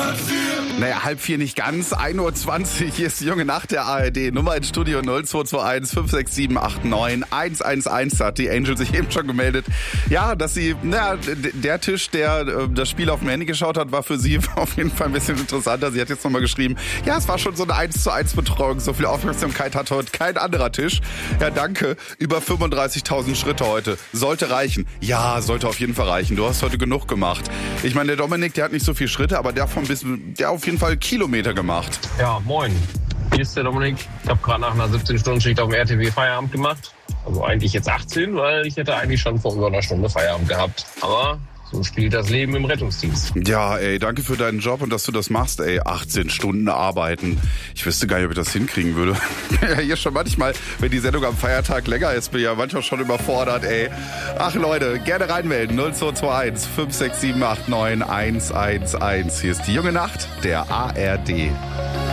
Naja, 3:30 nicht ganz. 1:20 Uhr. Hier ist die junge Nacht der ARD. Nummer ins Studio 0221 567 89 111. Da hat die Angel sich eben schon gemeldet. Ja, dass sie, der Tisch, der das Spiel auf dem Handy geschaut hat, war für sie auf jeden Fall ein bisschen interessanter. Sie hat jetzt nochmal geschrieben, ja, es war schon so eine 1:1 Betreuung. So viel Aufmerksamkeit hat heute kein anderer Tisch. Ja, danke. Über 35.000 Schritte heute. Sollte reichen. Ja, sollte auf jeden Fall reichen. Du hast heute genug gemacht. Ich meine, der Dominik, der hat nicht so viele Schritte, aber der auf jeden Fall Kilometer gemacht. Ja, moin. Hier ist der Dominik. Ich habe gerade nach einer 17-Stunden-Schicht auf dem RTW Feierabend gemacht. Also eigentlich jetzt 18, weil ich hätte eigentlich schon vor über einer Stunde Feierabend gehabt. Aber so spielt das Leben im Rettungsdienst. Ja, ey, danke für deinen Job und dass du das machst, ey. 18 Stunden arbeiten. Ich wüsste gar nicht, ob ich das hinkriegen würde. Ja, hier schon manchmal, wenn die Sendung am Feiertag länger ist, bin ich ja manchmal schon überfordert, ey. Ach Leute, gerne reinmelden. 0221 567 89 111. Hier ist die junge Nacht der ARD.